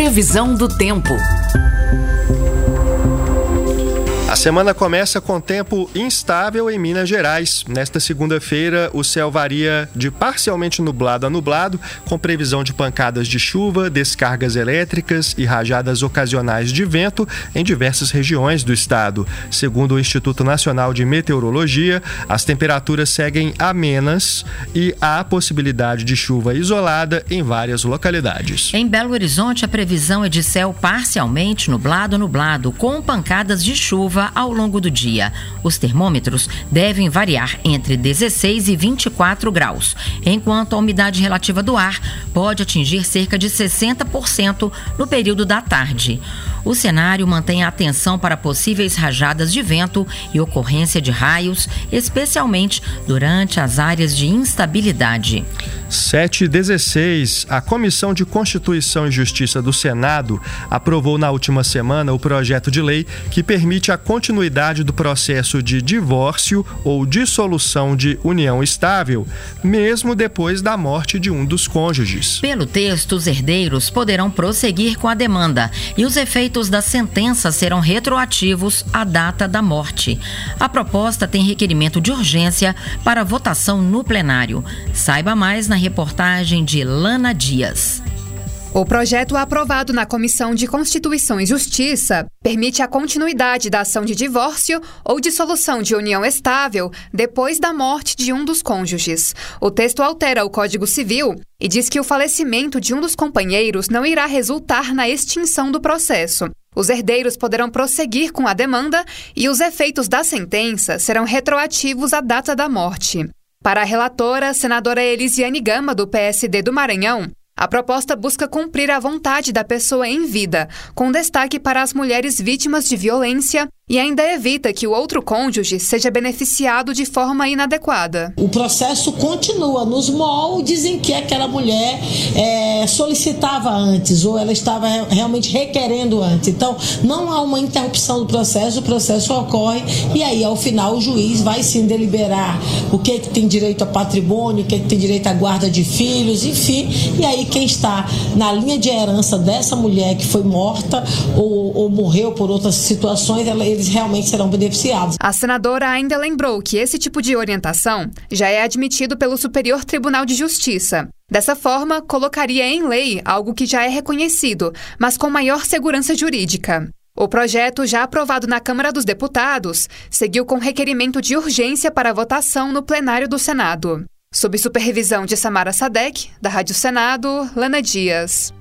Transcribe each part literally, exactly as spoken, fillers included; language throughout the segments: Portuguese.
Previsão do tempo. A semana começa com tempo instável em Minas Gerais. Nesta segunda-feira, o céu varia de parcialmente nublado a nublado, com previsão de pancadas de chuva, descargas elétricas e rajadas ocasionais de vento em diversas regiões do estado. Segundo o Instituto Nacional de Meteorologia, as temperaturas seguem amenas e há possibilidade de chuva isolada em várias localidades. Em Belo Horizonte, a previsão é de céu parcialmente nublado a nublado, com pancadas de chuva ao longo do dia. Os termômetros devem variar entre dezesseis e vinte e quatro graus, enquanto a umidade relativa do ar pode atingir cerca de sessenta por cento no período da tarde. O cenário mantém a atenção para possíveis rajadas de vento e ocorrência de raios, especialmente durante as áreas de instabilidade. sete e dezesseis. A Comissão de Constituição e Justiça do Senado aprovou na última semana o projeto de lei que permite a continuidade do processo de divórcio ou dissolução de união estável, mesmo depois da morte de um dos cônjuges. Pelo texto, os herdeiros poderão prosseguir com a demanda e os efeitos da sentença serão retroativos à data da morte. A proposta tem requerimento de urgência para votação no plenário. Saiba mais na reportagem de Lana Dias. O projeto aprovado na Comissão de Constituição e Justiça permite a continuidade da ação de divórcio ou dissolução de união estável depois da morte de um dos cônjuges. O texto altera o Código Civil e diz que o falecimento de um dos companheiros não irá resultar na extinção do processo. Os herdeiros poderão prosseguir com a demanda e os efeitos da sentença serão retroativos à data da morte. Para a relatora, senadora Elisiane Gama, do P S D do Maranhão, a proposta busca cumprir a vontade da pessoa em vida, com destaque para as mulheres vítimas de violência, e ainda evita que o outro cônjuge seja beneficiado de forma inadequada. O processo continua nos moldes em que aquela mulher é, solicitava antes, ou ela estava realmente requerendo antes. Então, não há uma interrupção do processo, o processo ocorre e aí, ao final, o juiz vai sim deliberar o que, é que tem direito a patrimônio, o que, é que tem direito à guarda de filhos, enfim. E aí, quem está na linha de herança dessa mulher que foi morta ou, ou morreu por outras situações, ela, eles realmente serão beneficiados. A senadora ainda lembrou que esse tipo de orientação já é admitido pelo Superior Tribunal de Justiça. Dessa forma, colocaria em lei algo que já é reconhecido, mas com maior segurança jurídica. O projeto, já aprovado na Câmara dos Deputados, seguiu com requerimento de urgência para votação no plenário do Senado. Sob supervisão de Samara Sadek, da Rádio Senado, Lana Dias.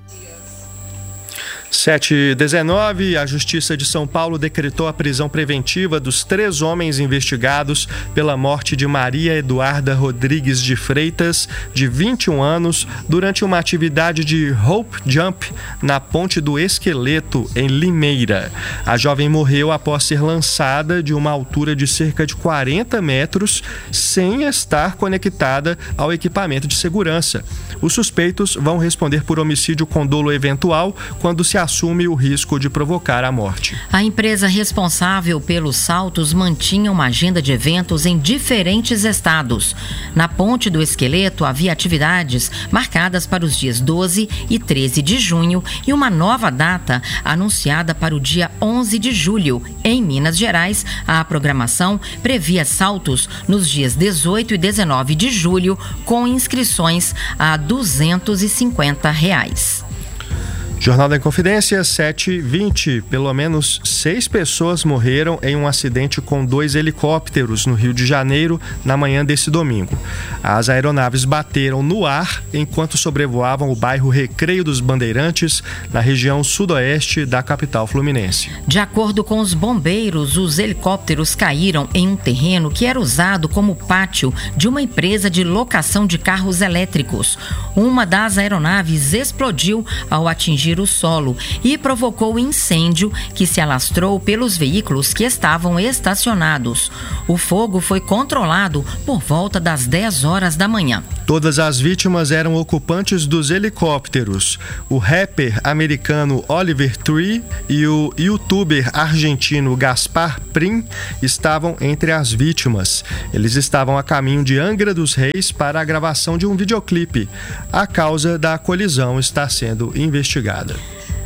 sete e dezenove, a Justiça de São Paulo decretou a prisão preventiva dos três homens investigados pela morte de Maria Eduarda Rodrigues de Freitas, de vinte e um anos, durante uma atividade de rope jump na Ponte do Esqueleto, em Limeira. A jovem morreu após ser lançada de uma altura de cerca de quarenta metros, sem estar conectada ao equipamento de segurança. Os suspeitos vão responder por homicídio com dolo eventual quando se assume o risco de provocar a morte. A empresa responsável pelos saltos mantinha uma agenda de eventos em diferentes estados. Na Ponte do Esqueleto havia atividades marcadas para os dias doze e treze de junho e uma nova data anunciada para o dia onze de julho. Em Minas Gerais, a programação previa saltos nos dias dezoito e dezenove de julho, com inscrições a duzentos e cinquenta reais. Jornal da Inconfidência, sete e vinte. Pelo menos seis pessoas morreram em um acidente com dois helicópteros no Rio de Janeiro na manhã desse domingo. As aeronaves bateram no ar enquanto sobrevoavam o bairro Recreio dos Bandeirantes, na região sudoeste da capital fluminense. De acordo com os bombeiros, os helicópteros caíram em um terreno que era usado como pátio de uma empresa de locação de carros elétricos. Uma das aeronaves explodiu ao atingir o solo e provocou incêndio que se alastrou pelos veículos que estavam estacionados. O fogo foi controlado por volta das dez horas da manhã. Todas as vítimas eram ocupantes dos helicópteros. O rapper americano Oliver Tree e o youtuber argentino Gaspar Prim estavam entre as vítimas. Eles estavam a caminho de Angra dos Reis para a gravação de um videoclipe. A causa da colisão está sendo investigada.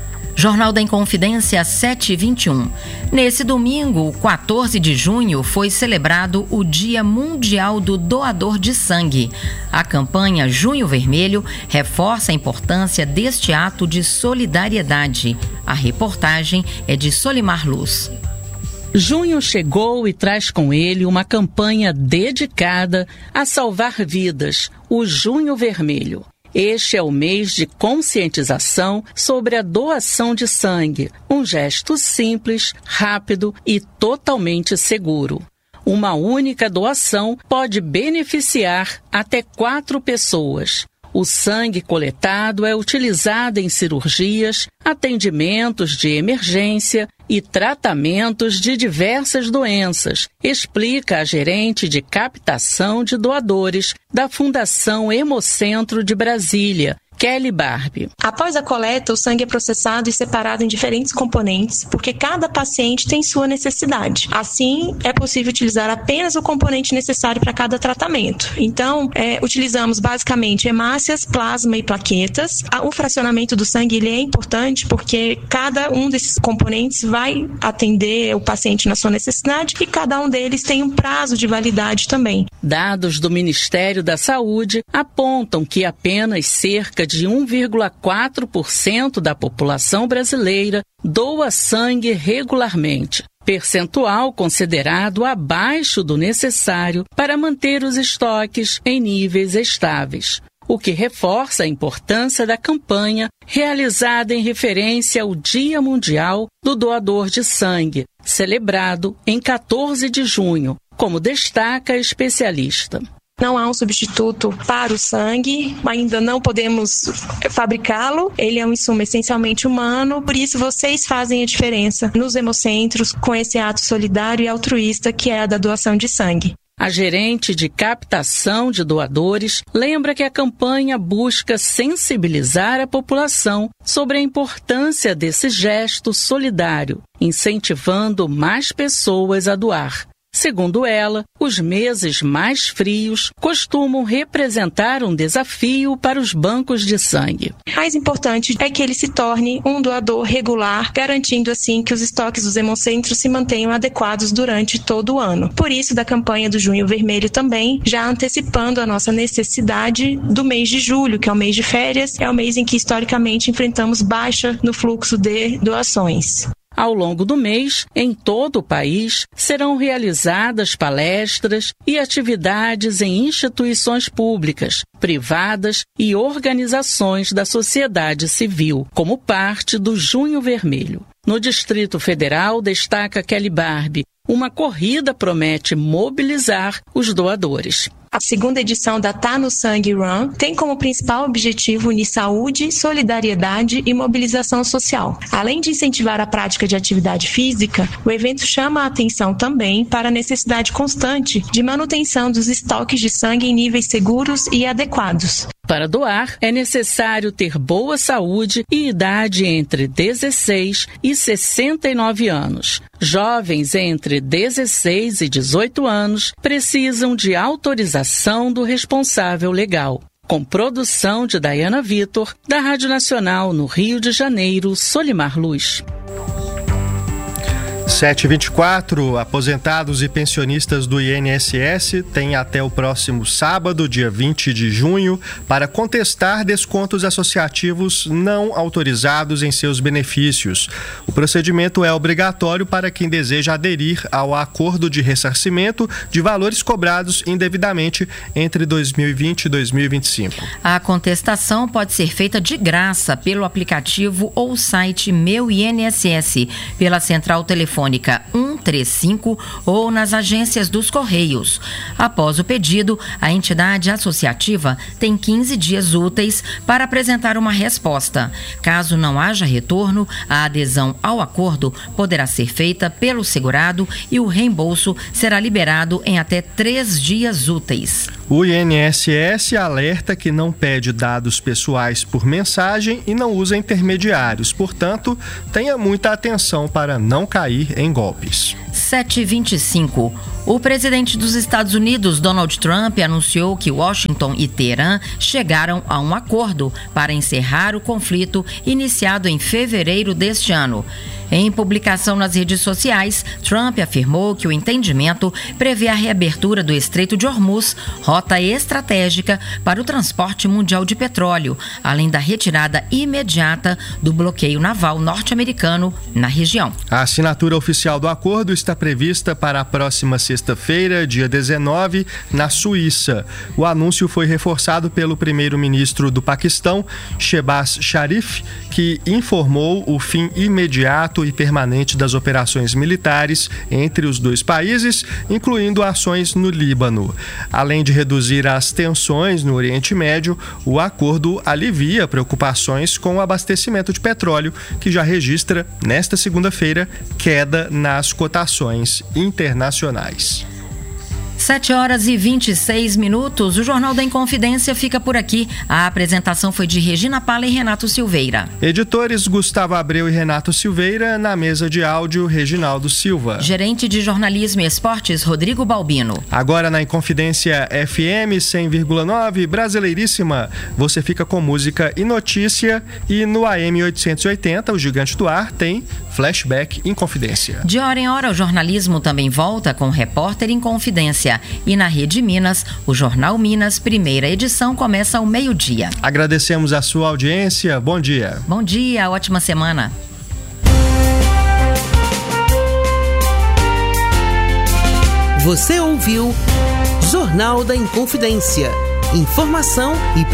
Jornal da Inconfidência sete e vinte e um. Nesse domingo, quatorze de junho, foi celebrado o Dia Mundial do Doador de Sangue. A campanha Junho Vermelho reforça a importância deste ato de solidariedade. A reportagem é de Solimar Luz. Junho chegou e traz com ele uma campanha dedicada a salvar vidas, o Junho Vermelho. Este é o mês de conscientização sobre a doação de sangue, um gesto simples, rápido e totalmente seguro. Uma única doação pode beneficiar até quatro pessoas. O sangue coletado é utilizado em cirurgias, atendimentos de emergência e tratamentos de diversas doenças, explica a gerente de captação de doadores da Fundação Hemocentro de Brasília, Kelly Barbie. Após a coleta, o sangue é processado e separado em diferentes componentes, porque cada paciente tem sua necessidade. Assim, é possível utilizar apenas o componente necessário para cada tratamento. Então, é, utilizamos basicamente hemácias, plasma e plaquetas. O fracionamento do sangue ele é importante porque cada um desses componentes vai atender o paciente na sua necessidade e cada um deles tem um prazo de validade também. Dados do Ministério da Saúde apontam que apenas cerca de um vírgula quatro por cento da população brasileira doa sangue regularmente, percentual considerado abaixo do necessário para manter os estoques em níveis estáveis, o que reforça a importância da campanha realizada em referência ao Dia Mundial do Doador de Sangue, celebrado em quatorze de junho, como destaca a especialista. Não há um substituto para o sangue, ainda não podemos fabricá-lo, ele é um insumo essencialmente humano, por isso vocês fazem a diferença nos hemocentros com esse ato solidário e altruísta que é a da doação de sangue. A gerente de captação de doadores lembra que a campanha busca sensibilizar a população sobre a importância desse gesto solidário, incentivando mais pessoas a doar. Segundo ela, os meses mais frios costumam representar um desafio para os bancos de sangue. O mais importante é que ele se torne um doador regular, garantindo assim que os estoques dos hemocentros se mantenham adequados durante todo o ano. Por isso, da campanha do Junho Vermelho também, já antecipando a nossa necessidade do mês de julho, que é o mês de férias, é o mês em que historicamente enfrentamos baixa no fluxo de doações. Ao longo do mês, em todo o país, serão realizadas palestras e atividades em instituições públicas, privadas e organizações da sociedade civil, como parte do Junho Vermelho. No Distrito Federal, destaca Kelly Barbie, uma corrida promete mobilizar os doadores. A segunda edição da Tá no Sangue Run tem como principal objetivo unir saúde, solidariedade e mobilização social. Além de incentivar a prática de atividade física, o evento chama a atenção também para a necessidade constante de manutenção dos estoques de sangue em níveis seguros e adequados. Para doar, é necessário ter boa saúde e idade entre dezesseis e sessenta e nove anos. Jovens entre dezesseis e dezoito anos precisam de autorização do responsável legal. Com produção de Dayana Vitor, da Rádio Nacional no Rio de Janeiro, Solimar Luz. sete e vinte e quatro, aposentados e pensionistas do I N S S têm até o próximo sábado, dia vinte de junho, para contestar descontos associativos não autorizados em seus benefícios. O procedimento é obrigatório para quem deseja aderir ao acordo de ressarcimento de valores cobrados indevidamente entre dois mil e vinte e dois mil e vinte e cinco. A contestação pode ser feita de graça pelo aplicativo ou site Meu I N S S, pela central telefônica um três cinco ou nas agências dos Correios. Após o pedido, a entidade associativa tem quinze dias úteis para apresentar uma resposta. Caso não haja retorno, a adesão ao acordo poderá ser feita pelo segurado e o reembolso será liberado em até três dias úteis. O I N S S alerta que não pede dados pessoais por mensagem e não usa intermediários. Portanto, tenha muita atenção para não cair em golpes. sete e vinte e cinco. O presidente dos Estados Unidos, Donald Trump, anunciou que Washington e Teherã chegaram a um acordo para encerrar o conflito iniciado em fevereiro deste ano. Em publicação nas redes sociais, Trump afirmou que o entendimento prevê a reabertura do Estreito de Hormuz, rota estratégica para o transporte mundial de petróleo, além da retirada imediata do bloqueio naval norte-americano na região. A assinatura oficial do acordo está prevista para a próxima sexta-feira, dia dezenove, na Suíça. O anúncio foi reforçado pelo primeiro-ministro do Paquistão, Shehbaz Sharif, que informou o fim imediato e permanente das operações militares entre os dois países, incluindo ações no Líbano. Além de reduzir as tensões no Oriente Médio, o acordo alivia preocupações com o abastecimento de petróleo, que já registra, nesta segunda-feira, queda nas cotações internacionais. sete horas e vinte e seis minutos. O Jornal da Inconfidência fica por aqui. A apresentação foi de Regina Pala e Renato Silveira. Editores Gustavo Abreu e Renato Silveira. Na mesa de áudio, Reginaldo Silva. Gerente de Jornalismo e Esportes, Rodrigo Balbino. Agora na Inconfidência F M cem vírgula nove, Brasileiríssima. Você fica com música e notícia. E no A M oitocentos e oitenta, o Gigante do Ar, tem Flashback Inconfidência. De hora em hora, o jornalismo também volta com Repórter Inconfidência. E na Rede Minas, o Jornal Minas, primeira edição, começa ao meio-dia. Agradecemos a sua audiência. Bom dia. Bom dia, ótima semana. Você ouviu Jornal da Inconfidência. Informação e